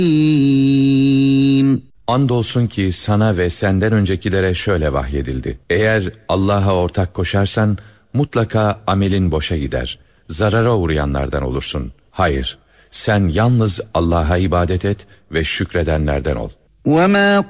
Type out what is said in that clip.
Andolsun ki sana ve senden öncekilere şöyle vahyedildi. Eğer Allah'a ortak koşarsan mutlaka amelin boşa gider. Zarara uğrayanlardan olursun. Hayır, sen yalnız Allah'a ibadet et ve şükredenlerden ol. وَمَا